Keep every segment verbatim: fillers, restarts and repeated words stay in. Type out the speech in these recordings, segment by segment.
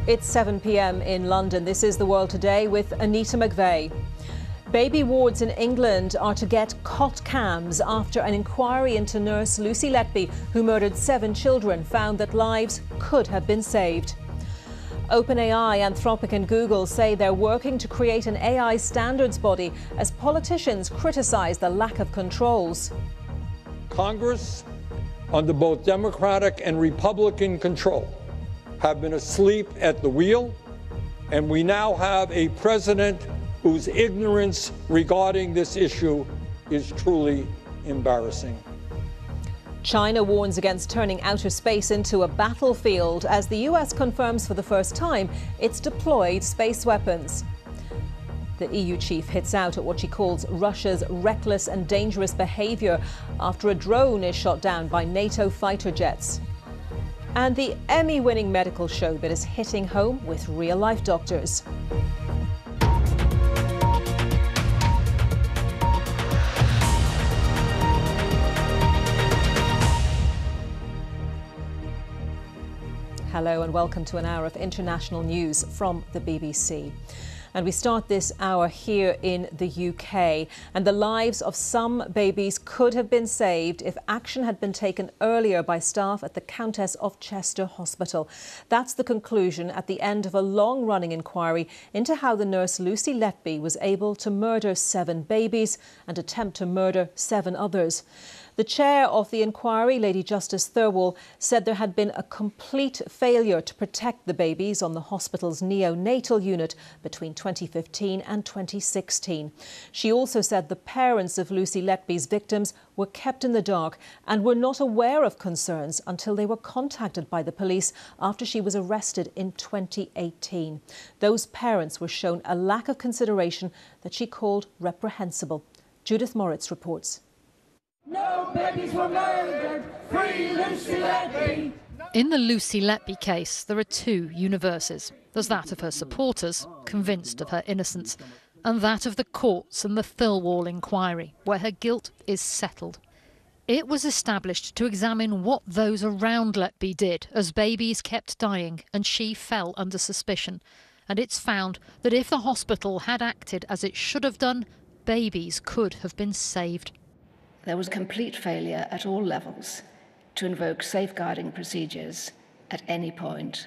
It's seven p m in London. This is The World Today with Anita McVeigh. Baby wards in England are to get cot cams after an inquiry into nurse Lucy Letby, who murdered seven children, found that lives could have been saved. OpenAI, Anthropic and Google say they're working to create an A I standards body as politicians criticise the lack of controls. Congress, under both Democratic and Republican control, have been asleep at the wheel, and we now have a president whose ignorance regarding this issue is truly embarrassing. China warns against turning outer space into a battlefield as the U S confirms for the first time it's deployed space weapons. The E U chief hits out at what she calls Russia's reckless and dangerous behaviour after a drone is shot down by NATO fighter jets. And the Emmy-winning medical show that is hitting home with real-life doctors. Hello and welcome to an hour of international news from the B B C. And we start this hour here in the U K. And the lives of some babies could have been saved if action had been taken earlier by staff at the Countess of Chester Hospital. That's the conclusion at the end of a long-running inquiry into how the nurse Lucy Letby was able to murder seven babies and attempt to murder seven others. The chair of the inquiry, Lady Justice Thirlwall, said there had been a complete failure to protect the babies on the hospital's neonatal unit between twenty fifteen and twenty sixteen. She also said the parents of Lucy Letby's victims were kept in the dark and were not aware of concerns until they were contacted by the police after she was arrested in twenty eighteen. Those parents were shown a lack of consideration that she called reprehensible. Judith Moritz reports. No babies were murdered. Free Lucy Letby. In the Lucy Letby case, there are two universes. There's that of her supporters, convinced of her innocence, and that of the courts and the Thirlwall inquiry, where her guilt is settled. It was established to examine what those around Letby did as babies kept dying and she fell under suspicion. And it's found that if the hospital had acted as it should have done, babies could have been saved. There was complete failure at all levels to invoke safeguarding procedures at any point.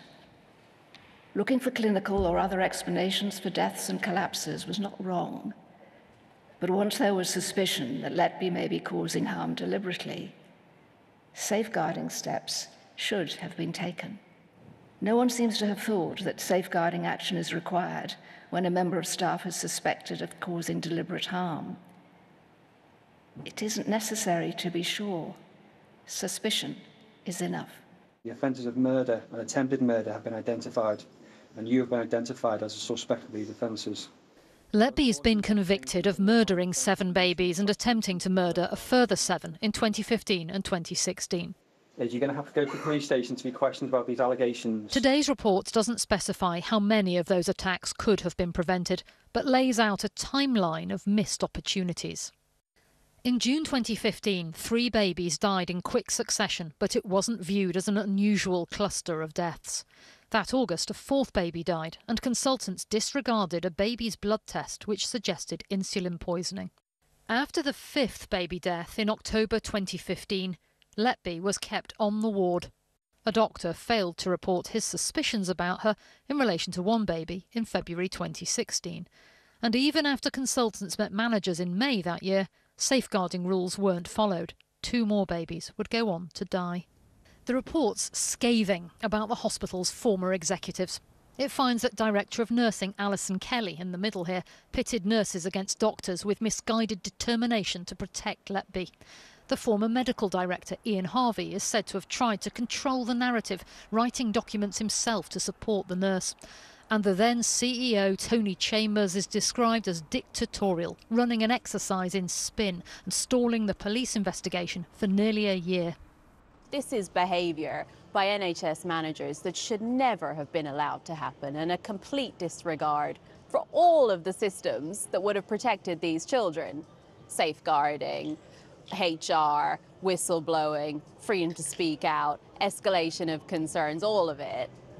Looking for clinical or other explanations for deaths and collapses was not wrong. But once there was suspicion that Letby may be causing harm deliberately, safeguarding steps should have been taken. No one seems to have thought that safeguarding action is required when a member of staff is suspected of causing deliberate harm. It isn't necessary to be sure. Suspicion is enough. The offences of murder and attempted murder have been identified, and you have been identified as a suspect of these offences. Letby has been convicted of murdering seven babies and attempting to murder a further seven in twenty fifteen and twenty sixteen. You're going to have to go to the police station to be questioned about these allegations. Today's report doesn't specify how many of those attacks could have been prevented, but lays out a timeline of missed opportunities. In June twenty fifteen, three babies died in quick succession, but it wasn't viewed as an unusual cluster of deaths. That August, a fourth baby died, and consultants disregarded a baby's blood test which suggested insulin poisoning. After the fifth baby death in October twenty fifteen, Letby was kept on the ward. A doctor failed to report his suspicions about her in relation to one baby in February twenty sixteen. And even after consultants met managers in May that year, safeguarding rules weren't followed. Two more babies would go on to die. The report's scathing about the hospital's former executives. It finds that Director of Nursing Alison Kelly, in the middle here, pitted nurses against doctors with misguided determination to protect Letby. The former medical director, Ian Harvey, is said to have tried to control the narrative, writing documents himself to support the nurse. And the then C E O, Tony Chambers, is described as dictatorial, running an exercise in spin and stalling the police investigation for nearly a year. This is behaviour by N H S managers that should never have been allowed to happen, and a complete disregard for all of the systems that would have protected these children. Safeguarding, H R, whistleblowing, freedom to speak out, escalation of concerns, all of it.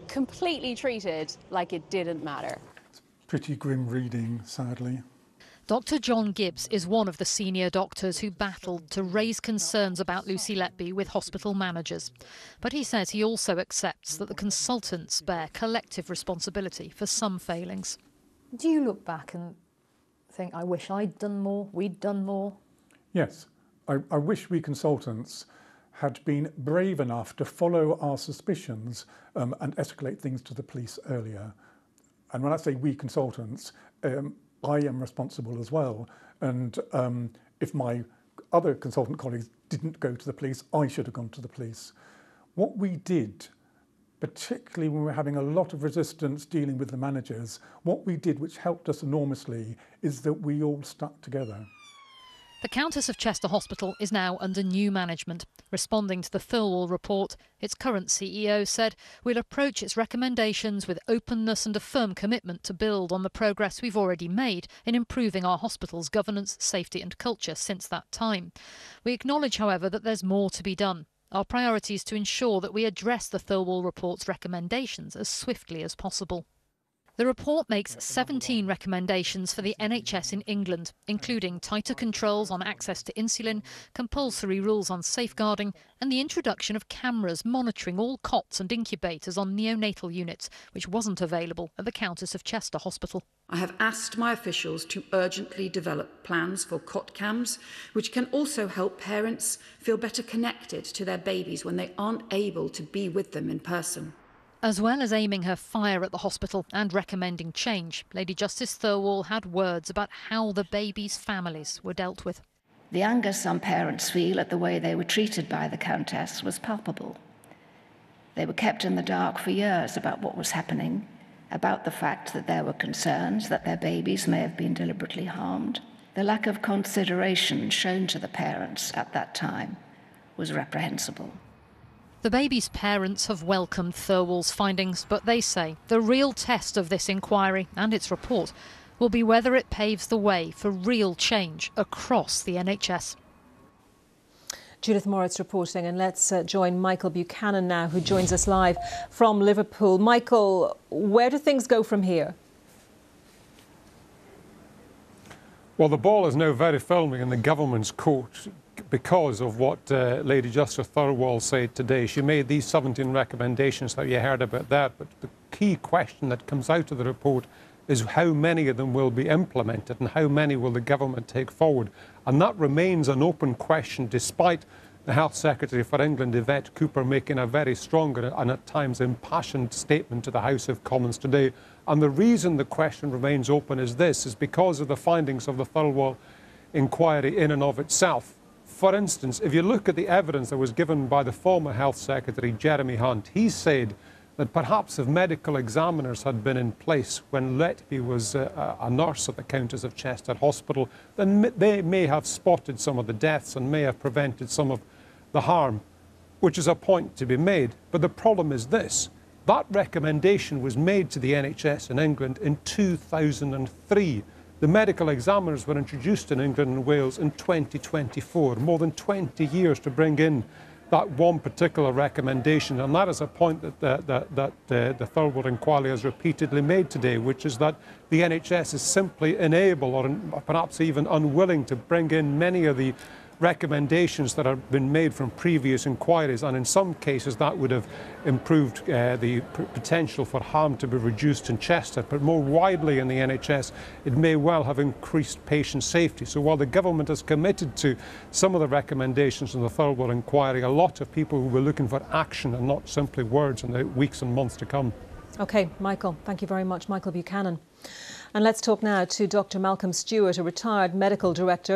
completely treated like it didn't matter. It's pretty grim reading, sadly. Doctor John Gibbs is one of the senior doctors who battled to raise concerns about Lucy Letby with hospital managers. But he says he also accepts that the consultants bear collective responsibility for some failings. Do you look back and think, I wish I'd done more, we'd done more? Yes, I, I wish we consultants had been brave enough to follow our suspicions um, and escalate things to the police earlier. And when I say we consultants, um, I am responsible as well. And um, if my other consultant colleagues didn't go to the police, I should have gone to the police. What we did, particularly when we were having a lot of resistance dealing with the managers, what we did, which helped us enormously, is that we all stuck together. The Countess of Chester Hospital is now under new management. Responding to the Thirlwall report, its current C E O said, "We'll approach its recommendations with openness and a firm commitment to build on the progress we've already made in improving our hospital's governance, safety and culture since that time. We acknowledge, however, that there's more to be done. Our priority is to ensure that we address the Thirlwall report's recommendations as swiftly as possible." The report makes seventeen recommendations for the N H S in England, including tighter controls on access to insulin, compulsory rules on safeguarding and the introduction of cameras monitoring all cots and incubators on neonatal units, which wasn't available at the Countess of Chester Hospital. I have asked my officials to urgently develop plans for cot cams, which can also help parents feel better connected to their babies when they aren't able to be with them in person. As well as aiming her fire at the hospital and recommending change, Lady Justice Thirlwall had words about how the babies' families were dealt with. The anger some parents feel at the way they were treated by the Countess was palpable. They were kept in the dark for years about what was happening, about the fact that there were concerns that their babies may have been deliberately harmed. The lack of consideration shown to the parents at that time was reprehensible. The baby's parents have welcomed Thirlwall's findings, but they say the real test of this inquiry and its report will be whether it paves the way for real change across the N H S. Judith Moritz reporting, and let's uh, join Michael Buchanan now, who joins us live from Liverpool. Michael, where do things go from here? Well, the ball is now very firmly in the government's court because of what uh, Lady Justice Thirlwall said today. She made these seventeen recommendations that you heard about that, but the key question that comes out of the report is how many of them will be implemented and how many will the government take forward. And that remains an open question, despite the Health Secretary for England, Yvette Cooper, making a very strong and at times impassioned statement to the House of Commons today. And the reason the question remains open is this, is because of the findings of the Thirlwall inquiry in and of itself. For instance, if you look at the evidence that was given by the former Health Secretary, Jeremy Hunt, he said that perhaps if medical examiners had been in place when Letby was a, a nurse at the Countess of Chester Hospital, then they may have spotted some of the deaths and may have prevented some of the harm, which is a point to be made. But the problem is this, that recommendation was made to the N H S in England in two thousand three. The medical examiners were introduced in England and Wales in twenty twenty-four, more than twenty years to bring in that one particular recommendation. And that is a point that, the, that, that uh, the Thirlwall inquiry has repeatedly made today, which is that the N H S is simply unable or perhaps even unwilling to bring in many of the recommendations that have been made from previous inquiries, and in some cases that would have improved uh, the potential for harm to be reduced in Chester, but more widely in the N H S it may well have increased patient safety. So while the government is committed to some of the recommendations in the Thirlwall inquiry, a lot of people will be looking for action and not simply words in the weeks and months to come. OK, Michael, thank you very much. Michael Buchanan. And let's talk now to Doctor Malcolm Stewart, a retired medical director